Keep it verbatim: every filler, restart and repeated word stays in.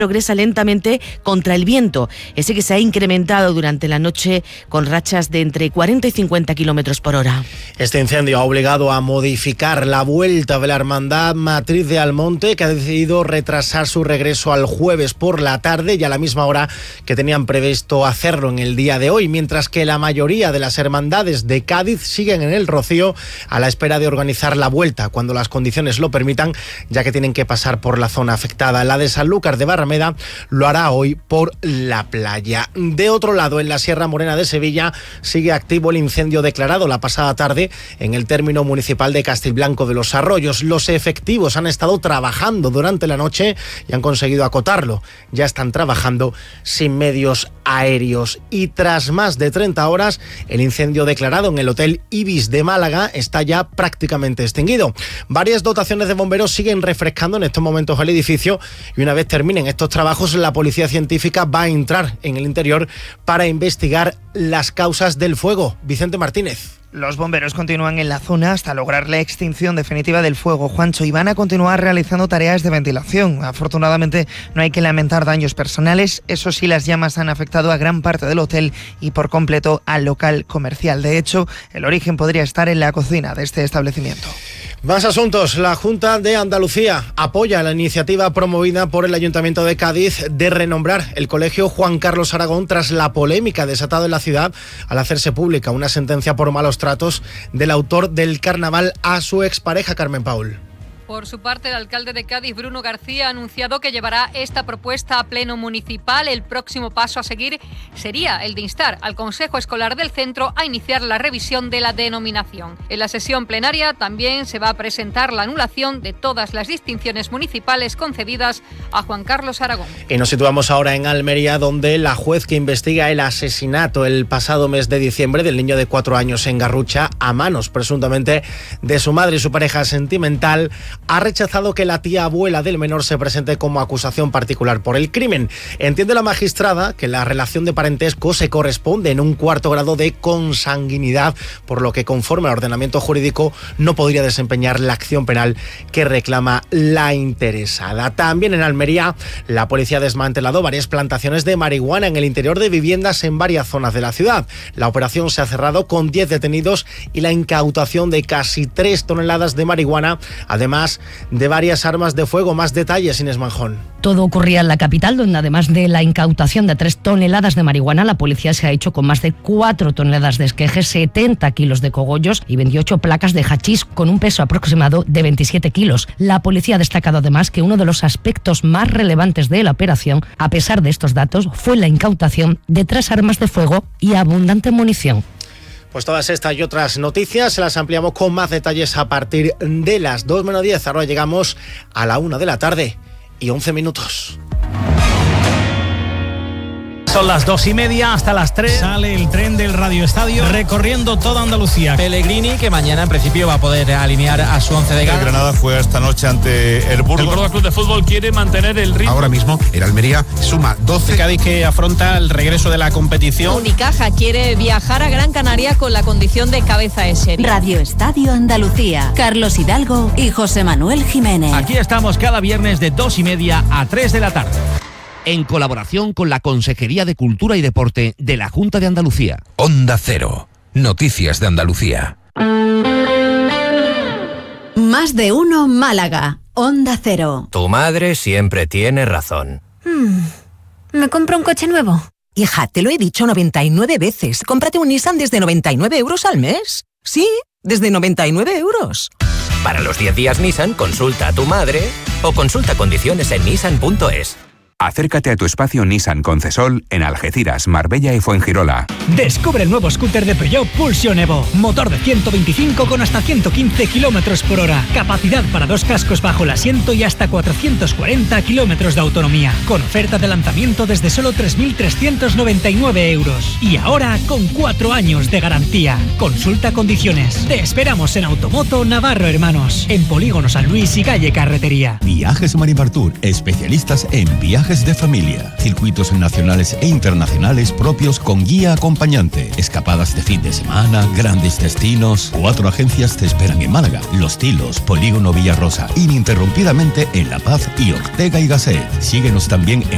progresa lentamente contra el viento, ese que se ha incrementado durante la noche con rachas de entre cuarenta y cincuenta kilómetros por hora. Este incendio ha obligado a modificar la vuelta de la Hermandad Matriz de Almonte, que ha decidido retrasar su regreso al jueves por la tarde y a la misma hora que tenían previsto hacerlo en el día de hoy, mientras que la mayoría de las hermandades de Cádiz siguen en el Rocío a la espera de organizar la vuelta cuando las condiciones lo permitan, ya que tienen que pasar por la zona afectada. La de Sanlúcar de Barrameda lo hará hoy por la playa. De otro lado, en la Sierra Morena de Sevilla sigue activo el incendio declarado la pasada tarde en el término municipal de Castilblanco de los Arroyos. Los efectivos han estado trabajando durante la noche y han conseguido acotarlo. Ya están trabajando sin medios aéreos y tras más de treinta horas el incendio declarado en el Hotel Ibis de Málaga está ya prácticamente extinguido. Varias dotaciones de bomberos siguen refrescando en estos momentos el edificio y una vez terminen estos trabajos la policía científica va a entrar en el interior para investigar las causas del fuego. Vicente Martínez. Los bomberos continúan en la zona hasta lograr la extinción definitiva del fuego, Juancho, y van a continuar realizando tareas de ventilación. Afortunadamente no hay que lamentar daños personales, eso sí, las llamas han afectado a gran parte del hotel y por completo al local comercial. De hecho, el origen podría estar en la cocina de este establecimiento. Más asuntos. La Junta de Andalucía apoya la iniciativa promovida por el Ayuntamiento de Cádiz de renombrar el Colegio Juan Carlos Aragón tras la polémica desatada en la ciudad al hacerse pública una sentencia por malos tratos del autor del carnaval a su expareja Carmen Paul. Por su parte, el alcalde de Cádiz, Bruno García, ha anunciado que llevará esta propuesta a pleno municipal. El próximo paso a seguir sería el de instar al Consejo Escolar del Centro a iniciar la revisión de la denominación. En la sesión plenaria también se va a presentar la anulación de todas las distinciones municipales concedidas a Juan Carlos Aragón. Y nos situamos ahora en Almería, donde la juez que investiga el asesinato el pasado mes de diciembre del niño de cuatro años en Garrucha, a manos presuntamente de su madre y su pareja sentimental, ha rechazado que la tía abuela del menor se presente como acusación particular por el crimen. Entiende la magistrada que la relación de parentesco se corresponde en un cuarto grado de consanguinidad, por lo que conforme al ordenamiento jurídico no podría desempeñar la acción penal que reclama la interesada. También en Almería, la policía ha desmantelado varias plantaciones de marihuana en el interior de viviendas en varias zonas de la ciudad. La operación se ha cerrado con diez detenidos y la incautación de casi tres toneladas de marihuana, además de varias armas de fuego. Más detalles, Inés Manjón. Todo ocurría en la capital, donde además de la incautación de tres toneladas de marihuana, la policía se ha hecho con más de cuatro toneladas de esqueje, setenta kilos de cogollos y veintiocho placas de hachís con un peso aproximado de veintisiete kilos. La policía ha destacado además que uno de los aspectos más relevantes de la operación, a pesar de estos datos, fue la incautación de tres armas de fuego y abundante munición. Pues todas estas y otras noticias se las ampliamos con más detalles a partir de las dos menos diez. Ahora llegamos a la una de la tarde y once minutos. Son las dos y media, hasta las tres sale el tren del Radio Estadio recorriendo toda Andalucía. Pellegrini, que mañana en principio va a poder alinear a su once de gala. El Granada juega esta noche ante el Burgos. El Córdoba Club de Fútbol quiere mantener el ritmo. Ahora mismo el Almería suma doce. Cádiz, que afronta el regreso de la competición. Unicaja quiere viajar a Gran Canaria con la condición de cabeza de serie. Radio Estadio Andalucía. Carlos Hidalgo y José Manuel Jiménez. Aquí estamos cada viernes de dos y media a tres de la tarde. En colaboración con la Consejería de Cultura y Deporte de la Junta de Andalucía. Onda Cero. Noticias de Andalucía. Más de uno Málaga. Onda Cero. Tu madre siempre tiene razón. Hmm. ¿Me compro un coche nuevo? Hija, te lo he dicho noventa y nueve veces. Cómprate un Nissan desde noventa y nueve euros al mes. Sí, desde noventa y nueve euros. Para los diez días Nissan, consulta a tu madre o consulta condiciones en nissan punto es. Acércate a tu espacio Nissan Concesol en Algeciras, Marbella y Fuengirola. Descubre el nuevo scooter de Peugeot Pulsion Evo. Motor de ciento veinticinco con hasta ciento quince kilómetros por hora. Capacidad para dos cascos bajo el asiento y hasta cuatrocientos cuarenta kilómetros de autonomía. Con oferta de lanzamiento desde solo tres mil trescientos noventa y nueve euros. Y ahora con cuatro años de garantía. Consulta condiciones. Te esperamos en Automoto Navarro Hermanos. En Polígono San Luis y Calle Carretería. Viajes Manipartur. Especialistas en viajes de familia, circuitos nacionales e internacionales propios con guía acompañante, escapadas de fin de semana, grandes destinos. Cuatro agencias te esperan en Málaga: Los Tilos, Polígono Villarrosa, ininterrumpidamente en La Paz y Ortega y Gasset. Síguenos también en